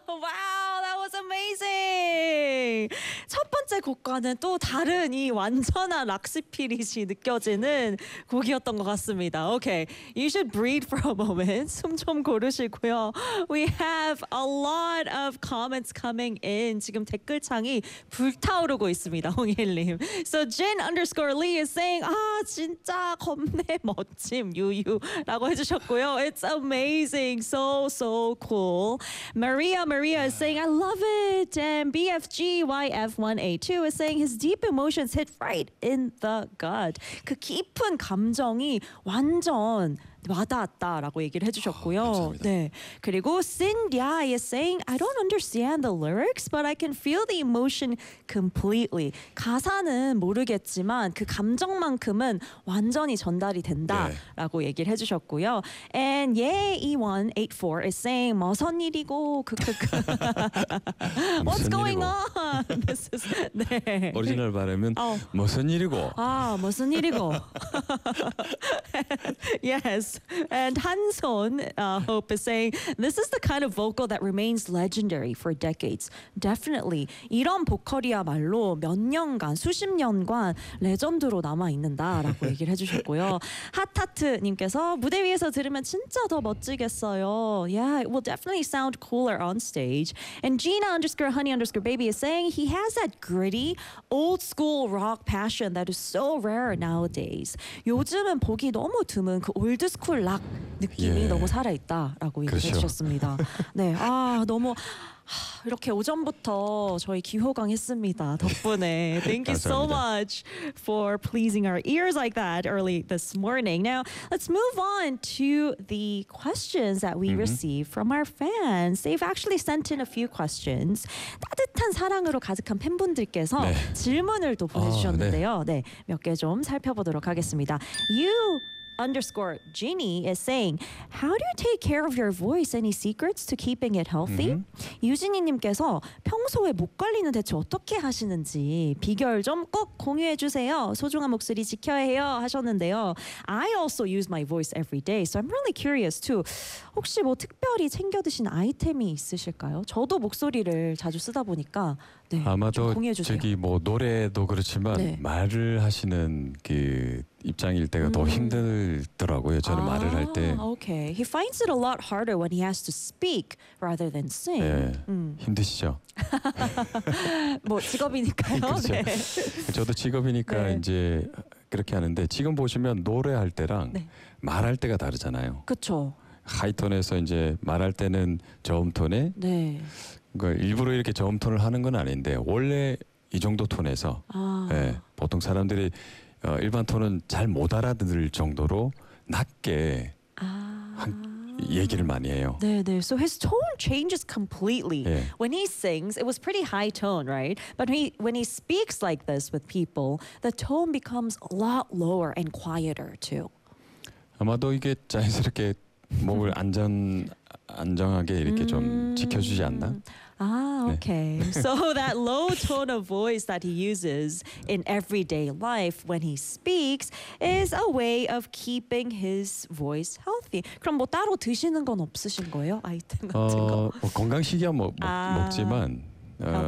Wow, that was amazing. 첫 번째 곡과는 또 다른 이 완전한 락 스피릿이 느껴지는 곡이었던 것 같습니다. Okay, you should breathe for a moment. 숨 좀 고르시고요. We have a lot of comments coming in. 지금 댓글창이 불타오르고 있습니다. 홍일님. So Jin_Lee is saying, 진짜 겁내 멋짐 유유라고 해주셨고요. It's amazing, so cool. Maria is saying, I love it. And BFGYF1A2 is saying his deep emotions hit right in the gut. 그 깊은 감정이 완전 와닿았다라고 얘기를 해주셨고요. 네. 그리고 Cynthia is saying, I don't understand the lyrics, but I can feel the emotion completely. 가사는 모르겠지만 그 감정만큼은 완전히 전달이 된다라고 얘기를 해주셨고요. And E184 is saying, 무슨 일이고 What's going on? This is, 네. 오리지널 발음은 무슨 일이고? 무슨 일이고? Yes. And Hanson Hope is saying, this is the kind of vocal that remains legendary for decades. Definitely. 이런 보컬이야말로 몇 년간, 수십 년간 레전드로 남아있는다라고 얘기를 해주셨고요. 핫하트님께서 무대 위에서 들으면 진짜 더 멋지겠어요. Yeah, it will definitely sound cooler on stage. And Gina_honey_baby is saying he has that gritty, old school rock passion that is so rare nowadays. 요즘은 보기 너무 드문 그 올드스쿨 락 느낌이 너무 살아있다라고 얘기해 주셨습니다. 네, 너무 이렇게 오전부터 저희 귀호강했습니다. 덕분에. Thank you so much for pleasing our ears like that early this morning. Now, let's move on to the questions that we received from our fans. They've actually sent in a few questions. 따뜻한 사랑으로 가득한 팬분들께서 질문을 또 보내주셨는데요. 네, 몇 개 좀 살펴보도록 하겠습니다. _Genie is saying, how do you take care of your voice? Any secrets to keeping it healthy? 유진이님께서 평소에 목 관리는 대체 어떻게 하시는지 비결 좀 꼭 공유해 주세요. 소중한 목소리 지켜야 해요 하셨는데요. I also use my voice every day, so I'm really curious too. 혹시 뭐 특별히 챙겨 드시는 아이템이 있으실까요? 저도 목소리를 자주 쓰다 보니까 아마도 공유해 주세요. 저기 뭐 노래도 그렇지만 말을 하시는 그 입장일 때가 더 힘들더라고요. 저는 말을 할 때. Okay. He finds it a lot harder when he has to speak rather than sing. 네, 힘드시죠? 뭐 직업이니까요. 그렇죠. 네. 저도 직업이니까 이제 그렇게 하는데 지금 보시면 노래할 때랑 말할 때가 다르잖아요. 그렇죠. 하이톤에서 이제 말할 때는 저음톤에 그러니까 일부러 이렇게 저음톤을 하는 건 아닌데 원래 이 정도 톤에서 보통 사람들이 일반 톤은 잘 못 알아들을 정도로 낮게 얘기를 많이 해요. 네. So his tone changes completely. When he sings, it was pretty high tone, right? But when he speaks like this with people, the tone becomes a lot lower and quieter too. 아마도 이게 자연스럽게 목을 안정하게 이렇게 좀 지켜주지 않나? Okay. So that low tone of voice that he uses in everyday life when he speaks is a way of keeping his voice healthy. 그럼 뭐 따로 드시는 건 없으신 거예요? 아이템 같은 거? 뭐 건강식이야 먹지만